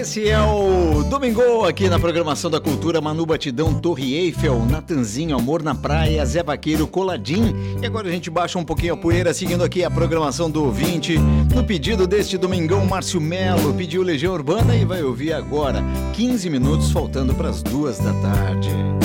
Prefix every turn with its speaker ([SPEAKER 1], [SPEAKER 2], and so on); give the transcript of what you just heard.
[SPEAKER 1] Esse é o Domingo aqui na programação da Cultura. Manu Batidão, Torre Eiffel, Natanzinho, Amor na Praia, Zé Vaqueiro, Coladinho. E agora a gente baixa um pouquinho a poeira, seguindo aqui a programação do ouvinte. No pedido deste Domingão, Márcio Melo pediu Legião Urbana e vai ouvir agora, 15 minutos faltando para as 2 da tarde.